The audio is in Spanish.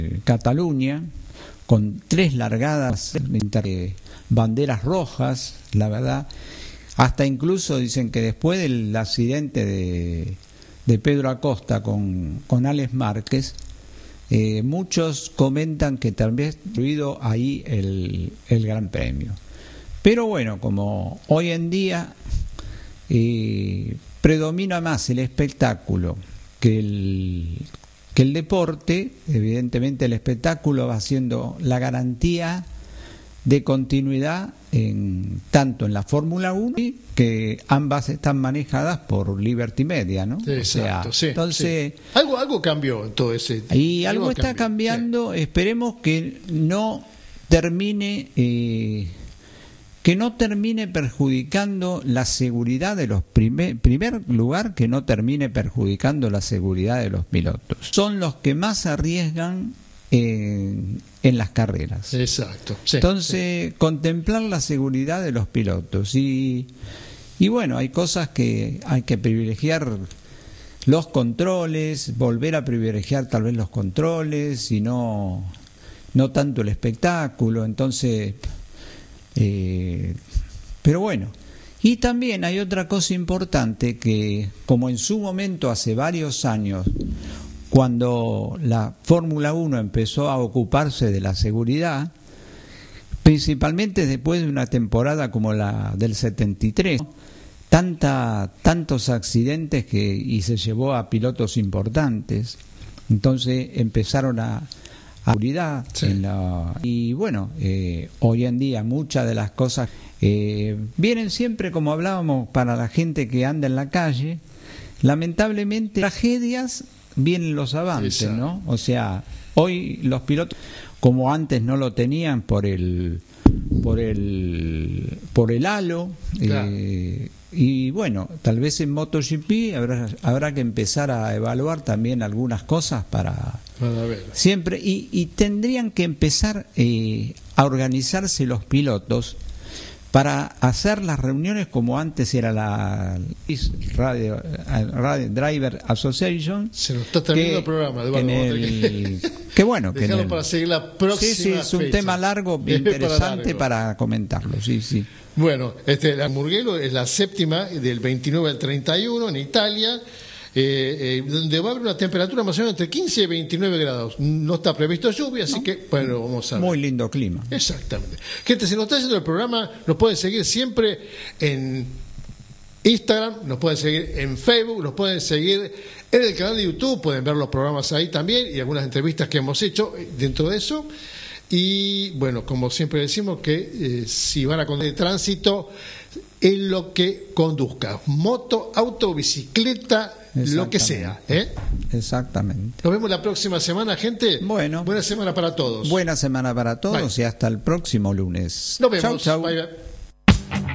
Cataluña, con 3 largadas de banderas rojas, la verdad. Hasta incluso dicen que después del accidente de Pedro Acosta con Alex Márquez, muchos comentan que tal vez ha destruido ahí el Gran Premio. Pero bueno, como hoy en día predomina más el espectáculo que el deporte, evidentemente el espectáculo va siendo la garantía de continuidad tanto en la Fórmula 1, que ambas están manejadas por Liberty Media, ¿no? Exacto, o sea, entonces sí. Algo cambió en todo ese. Y algo está cambiando. Sí. Esperemos que no termine perjudicando la seguridad de los primer lugar, que no termine perjudicando la seguridad de los pilotos. Son los que más arriesgan en las carreras. Exacto. Sí, entonces, contemplar la seguridad de los pilotos y bueno, hay cosas que hay que privilegiar, los controles, volver a privilegiar tal vez los controles y no tanto el espectáculo. Entonces, pero bueno, y también hay otra cosa importante, que como en su momento hace varios años, cuando la Fórmula 1 empezó a ocuparse de la seguridad, principalmente después de una temporada como la del 73, tantos accidentes y se llevó a pilotos importantes, entonces empezaron a seguridad. Sí. Y bueno, hoy en día muchas de las cosas vienen siempre, como hablábamos, para la gente que anda en la calle. Lamentablemente, tragedias, vienen los avances. Exacto. ¿No? O sea, hoy los pilotos, como antes no lo tenían por el halo, claro. Y bueno, tal vez en MotoGP habrá que empezar a evaluar también algunas cosas para siempre, y tendrían que empezar a organizarse los pilotos para hacer las reuniones como antes era la Radio Driver Association. Se nos está terminando el programa, que bueno, dejarlo para seguir la próxima. Sí, es un tema largo, bien interesante para comentarlo. Sí. Bueno, la Mugello es la 7ª del 29 al 31 en Italia, donde va a haber una temperatura más o menos entre 15 y 29 grados. No está previsto lluvia, así que, bueno, vamos a ver. Muy lindo clima. Exactamente. Gente, si nos está haciendo el programa, nos pueden seguir siempre en Instagram, nos pueden seguir en Facebook, nos pueden seguir en el canal de YouTube, pueden ver los programas ahí también y algunas entrevistas que hemos hecho dentro de eso. Y bueno, como siempre decimos, que si van a conducir de tránsito, en lo que conduzca, moto, auto, bicicleta, lo que sea. Exactamente. Nos vemos la próxima semana, gente. Bueno. Buena semana para todos. Buena semana para todos. Bye. Y hasta el próximo lunes. Nos vemos. Chau. Bye.